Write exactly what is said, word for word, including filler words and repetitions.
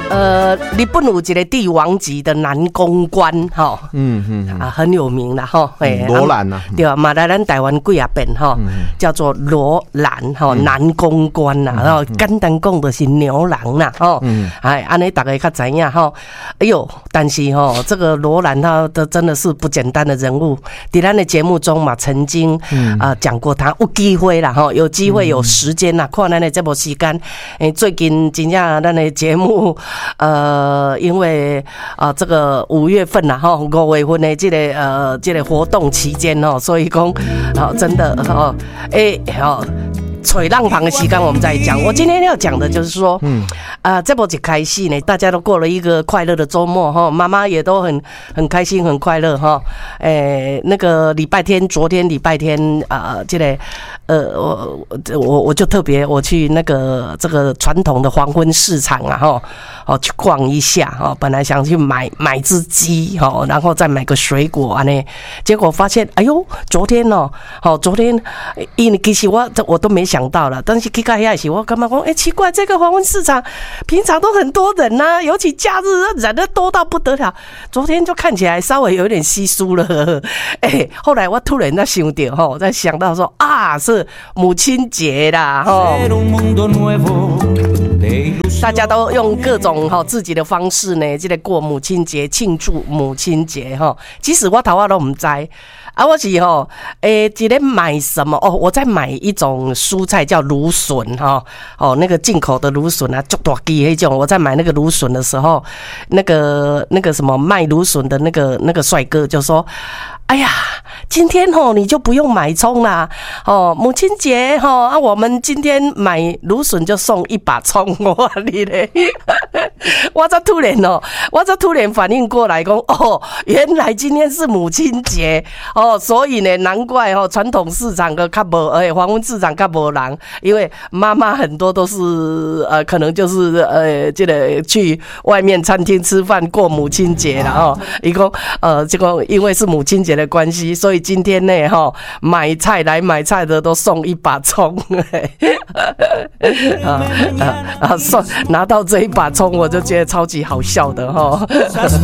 呃，日本有一个帝王级的男公关哈，嗯嗯啊很有名啦哈，哎罗兰呐， 对啊，马来咱台湾几啊遍哈，叫做罗兰哈男公关呐，然后简单讲就是牛郎呐哈，哎，安尼大家较知影哈，哎呦，但是哈这个罗兰他的真的是不简单的人物，在咱的节目中嘛曾经啊讲过他，有机会啦哈，有机会有时间啦，看咱的这部时间，哎最近真正咱的节目。呃，因为啊、呃，这个五月份呐，哈，五月份的这个呃，这个活动期间哦，所以讲，好、哦，真的哦，哎、欸，好、哦。吹浪旁的时间我们再讲。我今天要讲的就是说，嗯，啊、呃，这部一开戏呢，大家都过了一个快乐的周末哈，妈妈也都很很开心很快乐哈。诶，那个礼拜天，昨天礼拜天啊、呃，这个呃，我我我就特别我去那个这个传统的黄昏市场啊哈，哦去逛一下哈，本来想去买买只鸡哈，然后再买个水果啊呢，结果发现哎呦，昨天哦，好昨天因为其实我我都没想到了，但是去看一下时，我干嘛讲？哎、欸，奇怪，这个黄昏市场平常都很多人呐、啊，尤其假日人都多到不得了。昨天就看起来稍微有点稀疏了。哎、欸，后来我突然在想到哈，在想到说啊，是母亲节啦哈。大家都用各种哈自己的方式呢，这个过母亲节，庆祝母亲节哈。其实我头我都不知。啊，我是吼，诶、欸，今天买什么？哦，我在买一种蔬菜叫芦笋哈，哦，那个进口的芦笋啊，足大支那种。我在买那个芦笋的时候，那个那个什么卖芦笋的那个那个帅哥就说。哎呀，今天吼你就不用买葱啦，哦，母亲节吼啊，我们今天买芦笋就送一把葱，我话你嘞，我才突然哦，我才突然反应过来讲，哦，原来今天是母亲节哦，所以呢，难怪哦，传统市场的较无，哎，黄昏市场较无人，因为妈妈很多都是呃，可能就是呃，这个去外面餐厅吃饭过母亲节了哦，一共呃，这个因为是母亲节的关系，所以今天呢，哈，买菜来买菜的都送一把葱，啊啊啊！送拿到这一把葱，我就觉得超级好笑的哈。